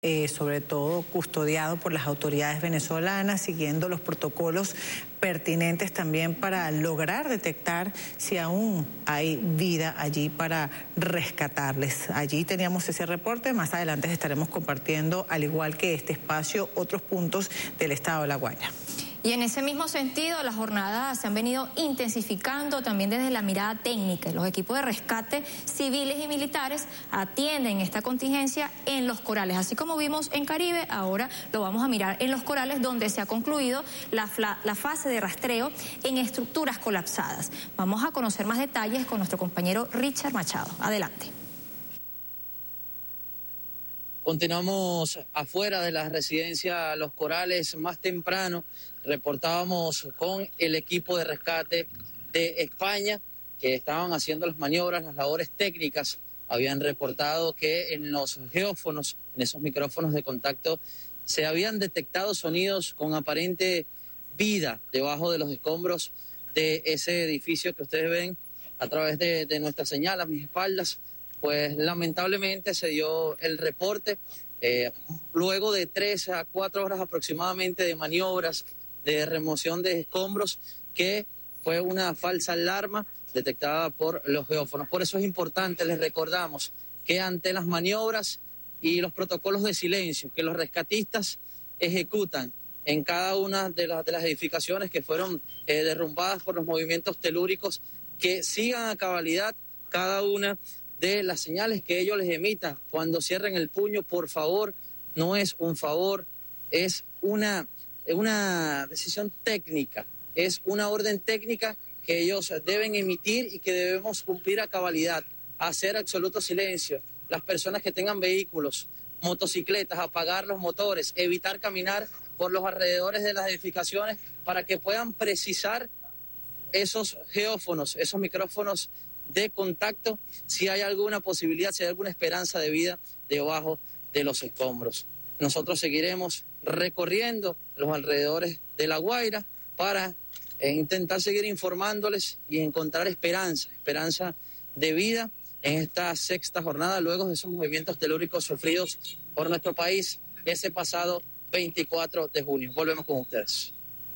sobre todo custodiado por las autoridades venezolanas, siguiendo los protocolos pertinentes también para lograr detectar si aún hay vida allí para rescatarles. Allí teníamos ese reporte, más adelante estaremos compartiendo, al igual que este espacio, otros puntos del estado de La Guaira. Y en ese mismo sentido, las jornadas se han venido intensificando también desde la mirada técnica. Los equipos de rescate civiles y militares atienden esta contingencia en Los Corales. Así como vimos en Caribe, ahora lo vamos a mirar en Los Corales, donde se ha concluido la fase de rastreo en estructuras colapsadas. Vamos a conocer más detalles con nuestro compañero Richard Machado. Adelante. Continuamos afuera de la residencia Los Corales. Más temprano reportábamos con el equipo de rescate de España que estaban haciendo las maniobras, las labores técnicas. Habían reportado que en los geófonos, en esos micrófonos de contacto, se habían detectado sonidos con aparente vida debajo de los escombros de ese edificio que ustedes ven a través de nuestra señal a mis espaldas. Pues lamentablemente se dio el reporte luego de 3 a 4 horas aproximadamente de maniobras de remoción de escombros, que fue una falsa alarma detectada por los geófonos. Por eso es importante, les recordamos, que ante las maniobras y los protocolos de silencio que los rescatistas ejecutan en cada una de las edificaciones que fueron derrumbadas por los movimientos telúricos, que sigan a cabalidad cada una de las señales que ellos les emitan cuando cierren el puño. Por favor, no es un favor, es una decisión técnica, es una orden técnica que ellos deben emitir y que debemos cumplir a cabalidad, hacer absoluto silencio. Las personas que tengan vehículos, motocicletas, apagar los motores, evitar caminar por los alrededores de las edificaciones para que puedan precisar esos geófonos, esos micrófonos de contacto, si hay alguna posibilidad, si hay alguna esperanza de vida debajo de los escombros. Nosotros seguiremos recorriendo los alrededores de La Guaira para intentar seguir informándoles y encontrar esperanza de vida en esta 6ª jornada, luego de esos movimientos telúricos sufridos por nuestro país ese pasado 24 de junio. Volvemos con ustedes.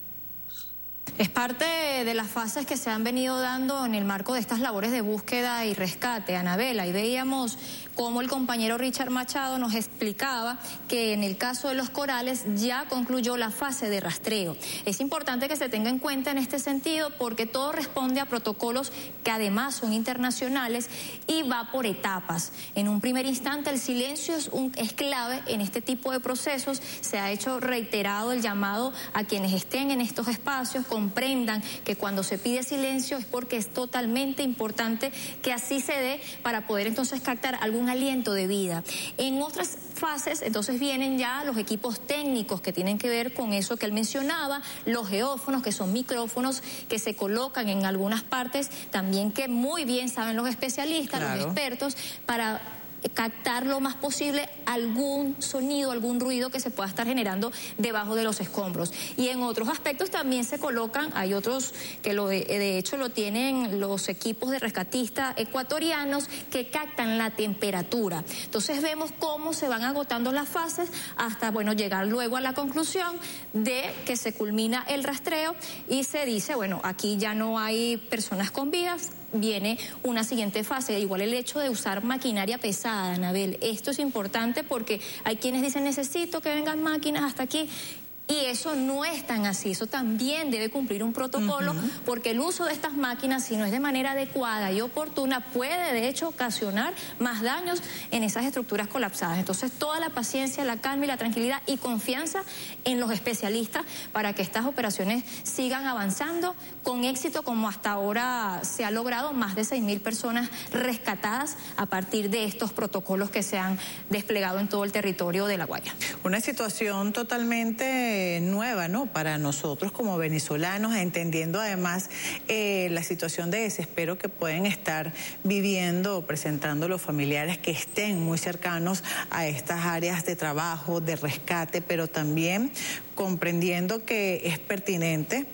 Es parte de las fases que se han venido dando en el marco de estas labores de búsqueda y rescate, Anabela, y veíamos cómo el compañero Richard Machado nos explicaba que en el caso de Los Corales ya concluyó la fase de rastreo. Es importante que se tenga en cuenta en este sentido porque todo responde a protocolos que además son internacionales y va por etapas. En un primer instante el silencio es clave en este tipo de procesos. Se ha hecho reiterado el llamado a quienes estén en estos espacios, comprendan que cuando se pide silencio es porque es totalmente importante que así se dé para poder entonces captar algún aliento de vida. En otras fases entonces vienen ya los equipos técnicos que tienen que ver con eso que él mencionaba, los geófonos, que son micrófonos que se colocan en algunas partes también, que muy bien saben los especialistas, claro, los expertos, para captar lo más posible algún sonido, algún ruido que se pueda estar generando debajo de los escombros. Y en otros aspectos también se colocan, hay otros que de hecho lo tienen los equipos de rescatistas ecuatorianos que captan la temperatura. Entonces vemos cómo se van agotando las fases hasta, bueno, llegar luego a la conclusión de que se culmina el rastreo y se dice, bueno, aquí ya no hay personas con vidas. Viene una siguiente fase, igual el hecho de usar maquinaria pesada, Anabel. Esto es importante porque hay quienes dicen necesito que vengan máquinas hasta aquí. Y eso no es tan así, eso también debe cumplir un protocolo, porque el uso de estas máquinas, si no es de manera adecuada y oportuna, puede de hecho ocasionar más daños en esas estructuras colapsadas. Entonces toda la paciencia, la calma y la tranquilidad y confianza en los especialistas para que estas operaciones sigan avanzando con éxito, como hasta ahora se ha logrado, más de 6.000 personas rescatadas a partir de estos protocolos que se han desplegado en todo el territorio de La Guaira. Una situación totalmente nueva, ¿no?, para nosotros como venezolanos, entendiendo además la situación de desespero que pueden estar viviendo o presentando los familiares que estén muy cercanos a estas áreas de trabajo, de rescate, pero también comprendiendo que es pertinente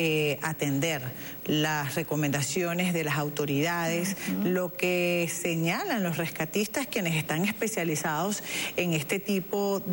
atender las recomendaciones de las autoridades, lo que señalan los rescatistas, quienes están especializados en este tipo